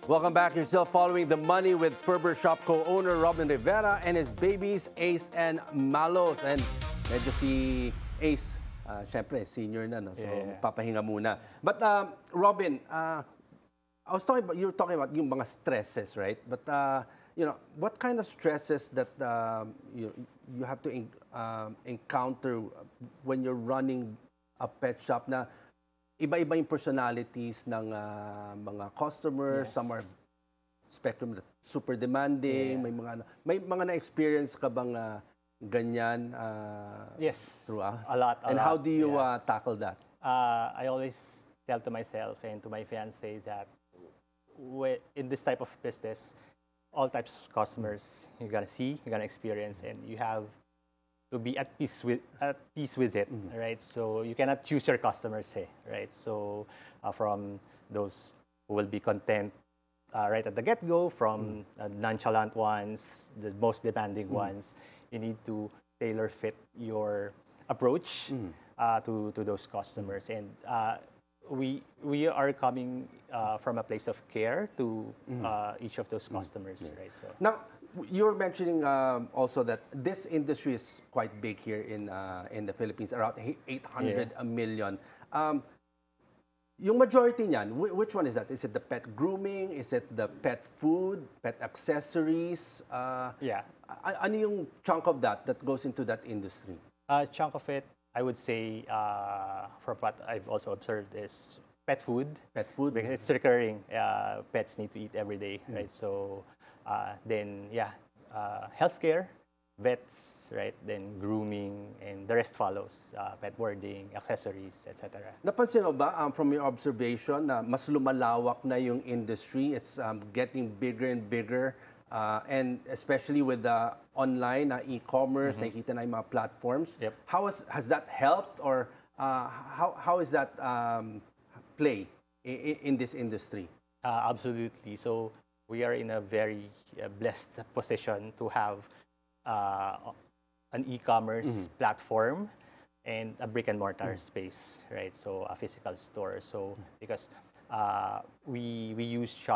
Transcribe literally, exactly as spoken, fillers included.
Welcome back. You're still following The Money with Ferber Shop co-owner Robin Rivera and his babies, Ace and Malos. And medyo si Ace, uh, syempre, senior na, no? So Yeah. papahinga muna. But um, Robin, uh, I was talking about, you were talking about yung mga stresses, right? But, uh, you know, what kind of stresses that um, you, you have to en um, encounter when you're running a pet shop na iba-iba yung personalities ng uh, mga customers. Yes. Some are spectrum that super demanding. Yeah. May mga may mga na-experience ka bang uh, ganyan uh, Yes. throughout? A lot, a And lot, how do you yeah. uh, tackle that? Uh, I always tell to myself and to my fiance that we- in this type of business, all types of customers you're gonna see, you're gonna experience, and you have to be at peace with at peace with it, Mm-hmm. right? So you cannot choose your customers, eh, right? So uh, from those who will be content uh, right at the get-go, from Mm-hmm. uh, nonchalant ones, the most demanding ones, you need to tailor fit your approach Mm-hmm. uh, to to those customers, and uh, we we are coming uh, from a place of care to uh, each of those customers, right? So Now, you were mentioning um, also that this industry is quite big here in uh, in the Philippines, around eight hundred million. Um, yung majority niyan, whi- which one is that? Is it the pet grooming? Is it the pet food, pet accessories? Uh, yeah, a- ano yung chunk of that that goes into that industry? a chunk of it, I would say, uh, from what I've also observed, is pet food. Pet food? Because it's recurring. Uh, pets need to eat every day, right? So uh, then, yeah, uh, healthcare, vets, right? Then grooming, and the rest follows. Uh, pet boarding, accessories, et cetera. Napansin mo ba, um, from your observation, na mas lumalawak na yung industry? It's um, getting bigger and bigger. Uh, and especially with the online, uh, e-commerce, nakikita na yung mga platforms. Yep. How has, has that helped, or uh, how, how is that um, play in, in this industry? Uh, absolutely. So we are in a very uh, blessed position to have uh, an e-commerce platform and a brick and mortar space, right? So a physical store. So because uh, we we use